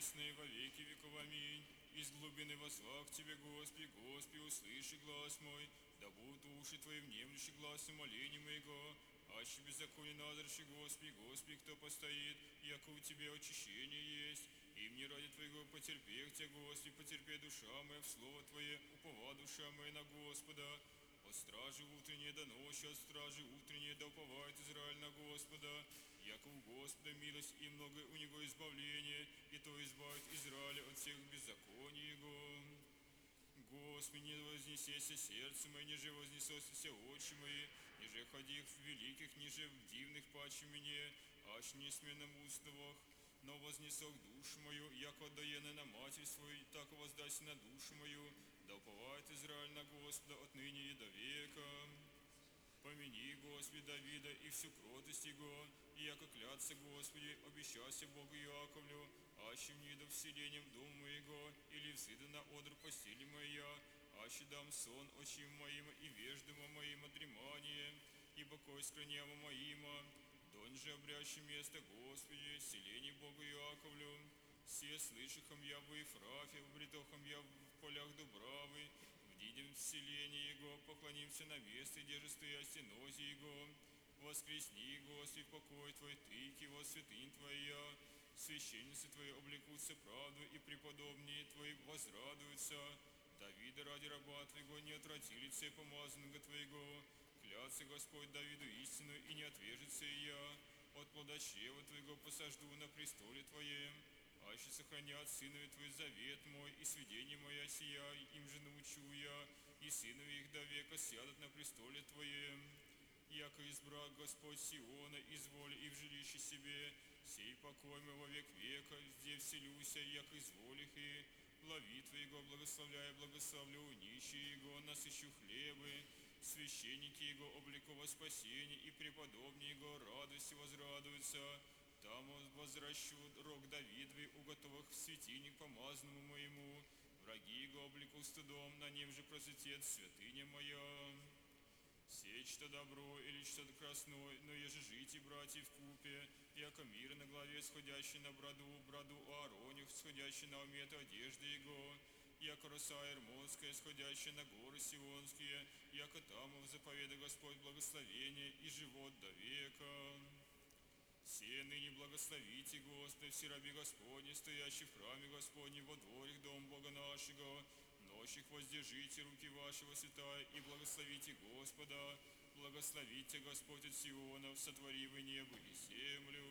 присно и во веки веков. Аминь. Из глубины воззвав к Тебе, Господи, Господи, услыши глаз мой, да будут уши Твои внемлющи глаз умоления моего. Аще беззаконие надраши, Господи, Господи, кто постоит, яко у Тебя очищение есть. И мне ради Твоего потерпех Тебя, Господи, потерпи душа моя в Слово Твое, упова душа моя на Господа. От стражи утренней до ночи, от стражи утренней да уповает Израиль на Господа. Яко у Господа милость и много у Него избавление, и то избавит Израиля от всех беззаконий Его. Господи, не вознесеся сердце мое, ниже вознесося очи мои, ниже ходи в великих, ниже в дивных паче мне, аж не сменом устновах. Но вознесох душу мою, яко отдаены на матерь свою, так воздайся на душу мою, да уповает Израиль на Господа отныне и до века. Помяни, Господи, Давида и всю кротость Его, и яко клятся, Господи, обещайся Богу Иаковлю, аще внидо вселением дому моего, или взыда на одр постели моя, аще дам сон очим моим и веждома моим дремание, и покой скронява моима, донь же обрящи место, Господи, селение Богу Иаковлю. Все слышахом я в Ефрафе, в бритохом я в полях Дубравы, вдидим в селение Его, поклонимся на место, где же стоящие нози Его. Воскресни, Господи, покой Твой, Ты, Его святынь Твоя, священницы Твои облекутся правду, и преподобнее Твои возрадуются. Давида ради раба Твоего не отврати лице помазанного Твоего, клятся Господь Давиду истину, и не отвержется и я. От плода чрева Твоего посажду на престоле Твоем, аще сохранят сынови Твой завет мой, и свидетель моя сия, им же научу я, и сынови их до века сядут на престоле Твоем. Яко избрал Господь Сиона, изволи и в жилище себе, сей покой мой во век века, где вселюся, яко изволих и глави Твоего благословляя, благословлю нищие Его, насыщу хлебы, священники Его облеку во спасение, и преподобные Его радости возрадуются. Там возвращу рог Давидовый, уготовых в светильник помазанному моему, враги Его облеку стыдом, на нем же процветет святыня моя. Сеть что добро или что-то красное, но еже жить и братья в купе, яко мир на голове сходящий на броду Ааронев, сходящий на уметы одежды Его, яко роса Ермонская, сходящая на горы Сионские, яко там в заповеда Господь благословение и живот до века. Все ныне благословите, Господи, все раби Господни, стоящие в храме Господне, во дворе дом Бога нашего, ночих воздержите руки вашего святая, и благословите Господа, благословите Господь от Сиона, сотвори вы небо и землю.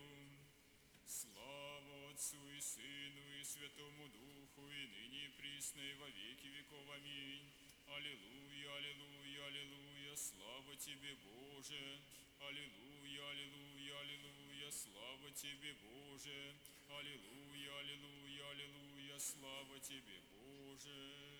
Слава Отцу и Сыну и Святому Духу, и ныне и присно и во веки веков. Аминь. Аллилуйя, аллилуйя, аллилуйя, слава Тебе, Боже! Аллилуйя, аллилуйя, аллилуйя, слава Тебе, Боже! Аллилуйя, аллилуйя, аллилуйя, слава Тебе, Боже!